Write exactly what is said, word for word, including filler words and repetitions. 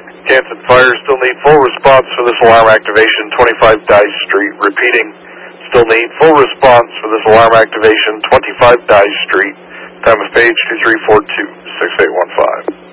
Canton Fire still need full response for this alarm activation, twenty-five Dyce Street. Repeating, still need full response for this alarm activation, twenty-five Dyce Street. Time of page two three four two, six eight one five.